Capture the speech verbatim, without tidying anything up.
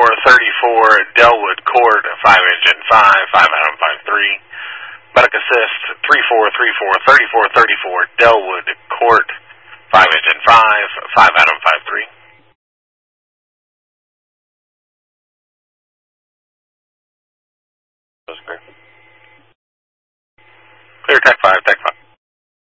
four thirty-four Delwood Court, five engine five, five Adam five three. Medic assist three four three four thirty-four thirty-four Delwood Court, five engine five, five Adam five three. Clear, Tech five, Tech five.